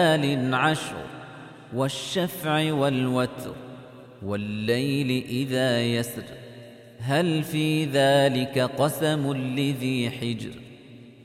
وليال عشر والشفع والوتر والليل إذا يسر هل في ذلك قسم لذي حجر